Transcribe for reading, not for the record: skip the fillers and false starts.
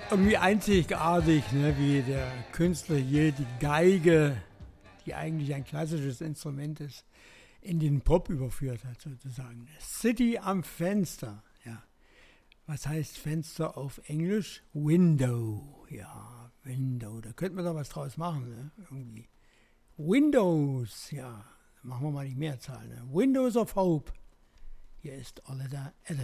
Irgendwie einzigartig, ne, wie der Künstler hier die Geige, die eigentlich ein klassisches Instrument ist, in den Pop überführt hat, sozusagen. City am Fenster, ja. Was heißt Fenster auf Englisch? Window, ja, Window. Da könnte man doch was draus machen, ne, irgendwie. Windows, ja. Machen wir mal die Mehrzahl, ne. Windows of Hope. Hier ist Oliver Adams.